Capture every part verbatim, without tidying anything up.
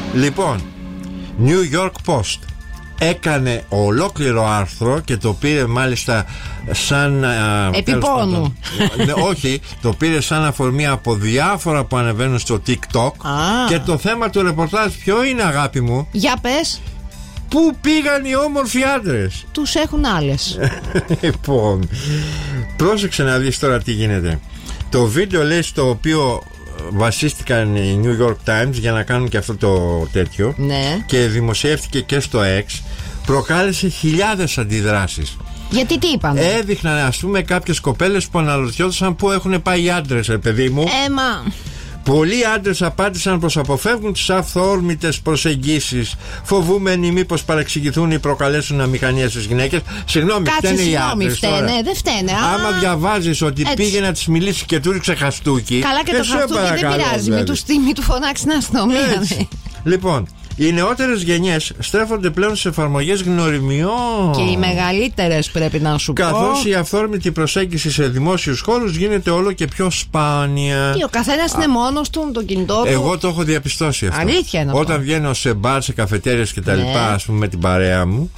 Λοιπόν, New York Post έκανε ολόκληρο άρθρο και το πήρε μάλιστα σαν επίπονου. Ναι, όχι, το πήρε σαν αφορμή από διάφορα που ανεβαίνουν στο TikTok. Ah. Και το θέμα του ρεπορτάζ ποιο είναι, αγάπη μου? Για πες. Πού πήγαν οι όμορφοι άντρες? Τους έχουν άλλες. Λοιπόν, πρόσεξε να δεις τώρα τι γίνεται. Το βίντεο, λέει, στο οποίο βασίστηκαν οι New York Times για να κάνουν και αυτό το τέτοιο, ναι, και δημοσιεύτηκε και στο X, προκάλεσε χιλιάδες αντιδράσεις. Γιατί τι είπαν? Έδειχναν, ας πούμε, κάποιες κοπέλες που αναρωτιόντουσαν πού έχουν πάει οι άντρες, ρε παιδί μου. Έμα. Πολλοί άντρες απάντησαν πως αποφεύγουν τις αυθόρμητες προσεγγίσεις, φοβούμενοι μήπως παρεξηγηθούν ή προκαλέσουν αμηχανία στις γυναίκες. Συγγνώμη, φταίνε οι άντρες. Φταίνε, δεν φταίνε. Άμα Α, διαβάζεις ότι έτσι πήγε να της μιλήσει και του ρίξε χαστούκι. καλά, και το χαστούκι δεν πειράζει. Μην του τίμη του φωνάξει την αστυνομία. Λοιπόν, οι νεότερες γενιές στρέφονται πλέον σε εφαρμογές γνωριμιών. Και οι μεγαλύτερες, πρέπει να σου πω. Καθώς η αυθόρμητη προσέγγιση σε δημόσιους χώρους γίνεται όλο και πιο σπάνια. Και ο καθένας είναι μόνος του με το κινητό του. Εγώ το έχω διαπιστώσει αυτό. Αλήθεια είναι αυτό. Όταν βγαίνω σε μπαρ, σε καφετέριες και τα Ναι. λοιπά, ας πούμε, με την παρέα μου,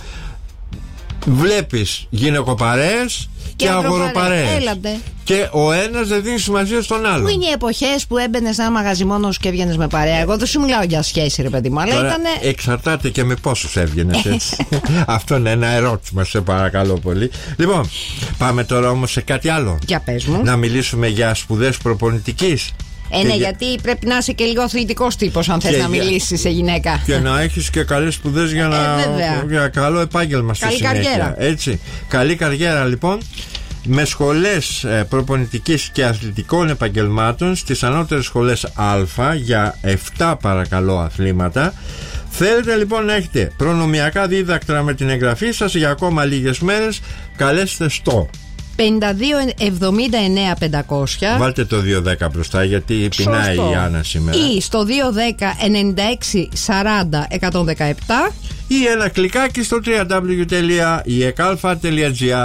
βλέπεις γυναικοπαρέες και, και αγοροπαρέες. Έλατε. Και ο ένας δεν δίνει σημασία στον άλλον. Πού είναι οι εποχές που έμπαινες σε ένα μαγαζί μόνος και έβγαινες με παρέα? Εγώ δεν σου μιλάω για σχέση, ρε παιδί μου, αλλά Τώρα, ήτανε... εξαρτάται και με πόσους έβγαινες, έτσι. Αυτό είναι ένα ερώτημα, σε παρακαλώ πολύ. Λοιπόν, πάμε τώρα όμως σε κάτι άλλο. Για πες μου. Να μιλήσουμε για σπουδές προπονητικής. Ε, ναι, για... γιατί πρέπει να είσαι και λίγο αθλητικός τύπος αν θες και να για... μιλήσεις σε γυναίκα. Και να έχεις και καλές σπουδές για, να... ε, για καλό επάγγελμα στη καλή συνέχεια. καριέρα. Έτσι. Καλή καριέρα, λοιπόν. Με σχολές προπονητικής και αθλητικών επαγγελμάτων στις ανώτερες σχολές Α για επτά παρακαλώ αθλήματα. Θέλετε λοιπόν να έχετε προνομιακά δίδακτρα με την εγγραφή σας για ακόμα λίγες μέρες? Καλέστε στο πενήντα δύο εβδομήντα εννέα πεντακόσια. Βάλτε το δύο δέκα μπροστά, γιατί πεινάει η Άννα σήμερα. Ή στο δύο δέκα ενενήντα έξι σαράντα εκατόν δεκαεπτά. Ή ένα κλικάκι στο double-u double-u double-u τελεία ι εκ α τελεία τζι άρ.